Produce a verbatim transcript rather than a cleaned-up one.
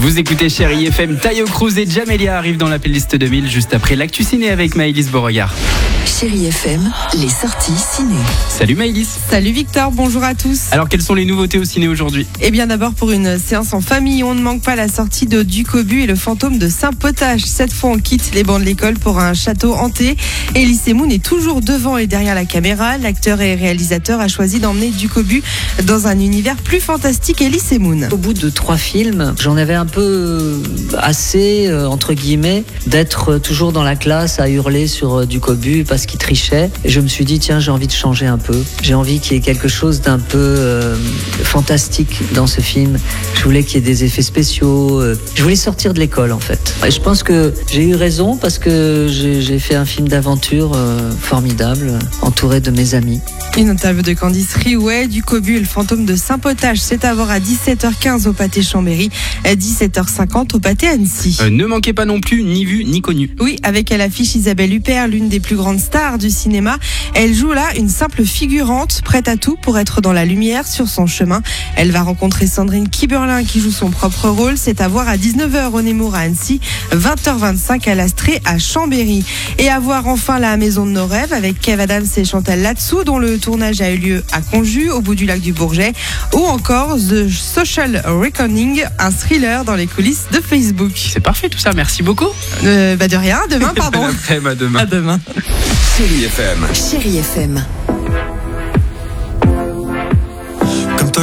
Vous écoutez Chérie F M, Tayo Cruz et Jamelia arrivent dans la playlist deux mille juste après l'actu ciné avec Maëlys Beauregard. Chérie F M, les sorties ciné. Salut Maëlys. Salut Victor, bonjour à tous. Alors quelles sont les nouveautés au ciné aujourd'hui ? Eh bien d'abord pour une séance en famille, on ne manque pas la sortie de Ducobu et le fantôme de Saint-Potage. Cette fois on quitte les bancs de l'école pour un château hanté. Elie Semoun est toujours devant et derrière la caméra. L'acteur et réalisateur a choisi d'emmener Ducobu dans un univers plus fantastique. Elie Semoun. Au bout de trois films, j'en avais un peu assez, euh, entre guillemets, d'être toujours dans la classe à hurler sur euh, Ducobu parce qu'il trichait. Et je me suis dit, tiens, j'ai envie de changer un peu. J'ai envie qu'il y ait quelque chose d'un peu euh, fantastique dans ce film. Je voulais qu'il y ait des effets spéciaux. Euh, je voulais sortir de l'école, en fait. Et je pense que j'ai eu raison parce que j'ai, j'ai fait un film d'aventure euh, formidable, entouré de mes amis. Une interview de Candice Riouet, Ducobu et le fantôme de Saint-Potage. C'est à voir à dix-sept heures quinze au Pâté Chambéry, à dix-sept heures cinquante au Pâté Annecy. Euh, ne manquez pas non plus ni vu ni connu. Oui, avec à l'affiche Isabelle Huppert, l'une des plus grandes stars du cinéma. Elle joue là une simple figurante, prête à tout pour être dans la lumière sur son chemin. Elle va rencontrer Sandrine Kiberlin qui joue son propre rôle. C'est à voir à dix-neuf heures au Nemours à Annecy, vingt heures vingt-cinq à l'Astrée à Chambéry. Et à voir enfin La Maison de nos rêves avec Kev Adams et Chantal Latsou, dont le tournage a eu lieu à Conju, au bout du lac du Bourget. Ou encore The Social Reckoning, un thriller dans les coulisses de Facebook. C'est parfait tout ça, merci beaucoup. Euh, bah de rien, demain pardon. Après, bah demain. À demain. Chérie F M. Chérie F M.